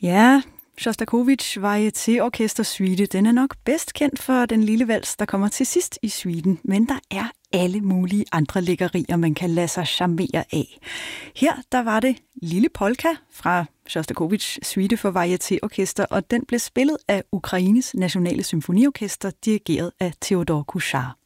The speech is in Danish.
Ja, Sjostakovitj Varieté-orkester suite, den er nok bedst kendt for den lille vals, der kommer til sidst i suiten, men der er alle mulige andre lækkerier, man kan lade sig charmere af. Her, der var det Lille Polka fra Sjostakovitj suite for Varieté-orkester, og den blev spillet af Ukraines nationale symfoniorkester, dirigeret af Theodor Kuchar.